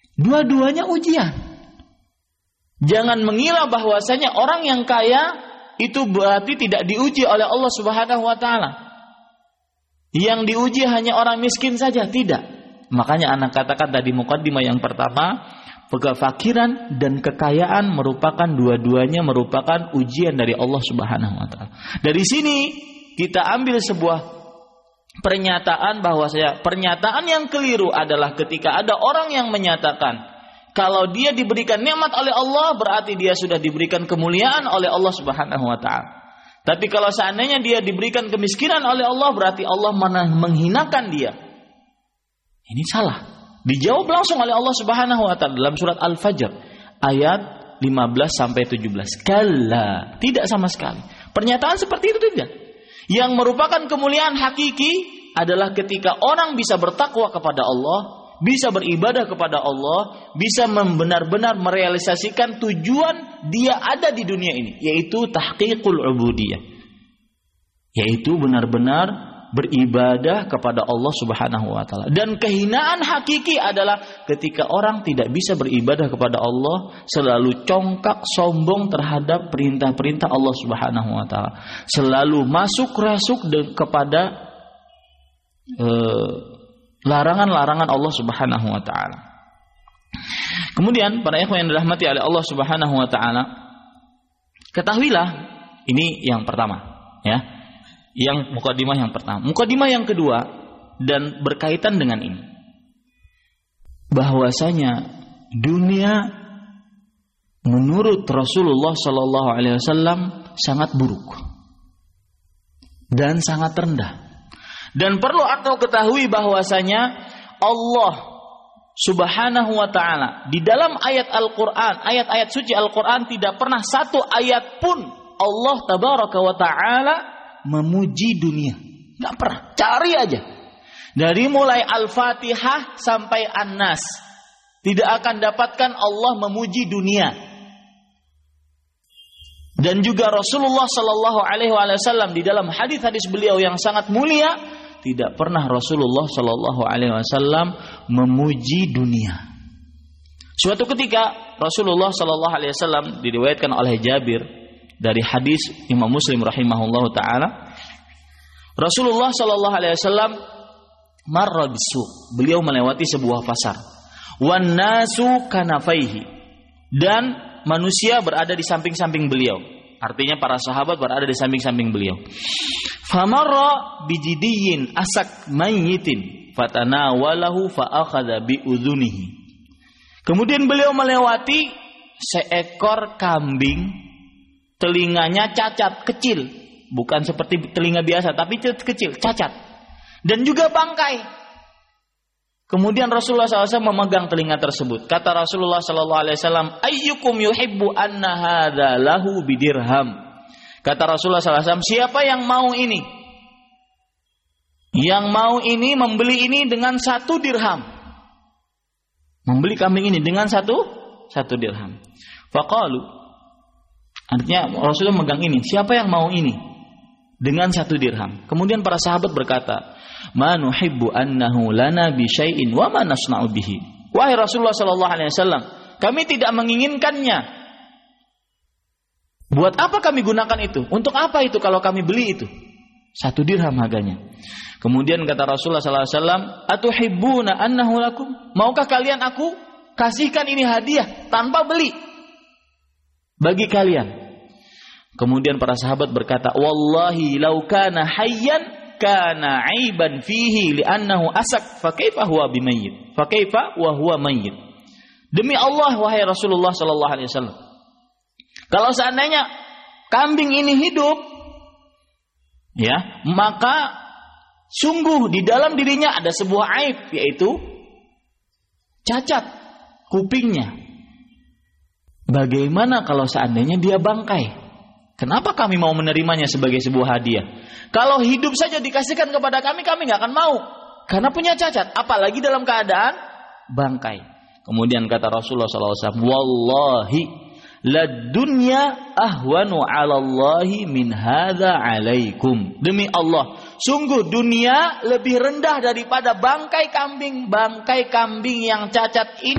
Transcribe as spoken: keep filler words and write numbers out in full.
Dua-duanya ujian. Jangan mengira bahwasanya orang yang kaya itu berarti tidak diuji oleh Allah Subhanahu wa taala. Yang diuji hanya orang miskin saja, tidak. Makanya anak katakan tadi mukaddimah yang pertama, kefakiran dan kekayaan merupakan dua-duanya merupakan ujian dari Allah Subhanahu wa taala. Dari sini kita ambil sebuah pernyataan bahwasanya pernyataan yang keliru adalah ketika ada orang yang menyatakan kalau dia diberikan nikmat oleh Allah berarti dia sudah diberikan kemuliaan oleh Allah Subhanahu wa taala. Tapi kalau seandainya dia diberikan kemiskinan oleh Allah berarti Allah menghinakan dia. Ini salah. Dijawab langsung oleh Allah Subhanahu wa taala dalam surat Al-Fajr ayat lima belas sampai tujuh belas. Kalla, tidak sama sekali. Pernyataan seperti itu tidak. Yang merupakan kemuliaan hakiki adalah ketika orang bisa bertakwa kepada Allah, bisa beribadah kepada Allah, bisa benar-benar merealisasikan tujuan dia ada di dunia ini, yaitu tahqiqul ubudiyah. Yaitu benar-benar beribadah kepada Allah Subhanahu wa taala. Dan kehinaan hakiki adalah ketika orang tidak bisa beribadah kepada Allah, selalu congkak sombong terhadap perintah-perintah Allah Subhanahu wa taala, selalu masuk rasuk kepada eh, larangan-larangan Allah Subhanahu wa taala. Kemudian para ikhwan yang dirahmati oleh Allah Subhanahu wa taala, ketahuilah ini yang pertama, ya. Yang mukadimah yang pertama. Mukadimah yang kedua dan berkaitan dengan ini, bahwasanya dunia menurut Rasulullah Sallallahu Alaihi Wasallam sangat buruk dan sangat rendah. Dan perlu aku ketahui bahwasanya Allah Subhanahu wa taala di dalam ayat Al-Qur'an, ayat-ayat suci Al-Qur'an tidak pernah satu ayat pun Allah tabaraka wa taala memuji dunia. Enggak pernah. Cari aja. Dari mulai Al-Fatihah sampai An-Nas, tidak akan dapatkan Allah memuji dunia. Dan juga Rasulullah sallallahu alaihi wasallam di dalam hadis-hadis beliau yang sangat mulia, tidak pernah Rasulullah sallallahu alaihi wasallam memuji dunia. Suatu ketika Rasulullah sallallahu alaihi wasallam diriwayatkan oleh Jabir dari hadis Imam Muslim rahimahullahu taala, Rasulullah sallallahu alaihi wasallam marra bisu, beliau melewati sebuah pasar, wan nasu kanafaihi, dan manusia berada di samping-samping beliau, artinya para sahabat berada di samping-samping beliau. Famarra bijidiyyin asak mayyitin fatanawalahu fa akhadha bi udhunihi. Kemudian beliau melewati seekor kambing, telinganya cacat, kecil, bukan seperti telinga biasa, tapi kecil, cacat, dan juga bangkai. Kemudian Rasulullah shallallahu alaihi wasallam memegang telinga tersebut. Kata Rasulullah shallallahu alaihi wasallam, ayyukum yuhibbu anna hadza lahu bidirham. Kata Rasulullah shallallahu alaihi wasallam, siapa yang mau ini? Yang mau ini membeli ini dengan satu dirham. Membeli kambing ini dengan satu satu dirham. Faqalu, artinya Rasulullah megang ini, siapa yang mau ini dengan satu dirham? Kemudian para sahabat berkata, ma nuhibbu annahu lana bi syai'in wa ma nasna'u bihi. Wahai Rasulullah sallallahu alaihi wasallam, kami tidak menginginkannya. Buat apa kami gunakan itu? Untuk apa itu kalau kami beli itu? Satu dirham harganya. Kemudian kata Rasulullah sallallahu alaihi wasallam, atuhibbuna annahu lakum? Maukah kalian aku kasihkan ini hadiah tanpa beli bagi kalian? Kemudian para sahabat berkata, wallahi law kana hayyan kana aiban fihi li'annahu asak fa kaifa huwa bimayyit fa kaifa wa huwa mayyit. Demi Allah wahai Rasulullah sallallahu alaihi wasallam, kalau seandainya kambing ini hidup, ya, maka sungguh di dalam dirinya ada sebuah aib, yaitu cacat kupingnya. Bagaimana kalau seandainya dia bangkai? Kenapa kami mau menerimanya sebagai sebuah hadiah? Kalau hidup saja dikasihkan kepada kami, kami nggak akan mau. Karena punya cacat, apalagi dalam keadaan bangkai. Kemudian kata Rasulullah sallallahu alaihi wasallam, wallahi lad dunya ahwanu 'ala Allahi min hadza 'alaikum. Demi Allah, sungguh dunia lebih rendah daripada bangkai kambing, bangkai kambing yang cacat ini.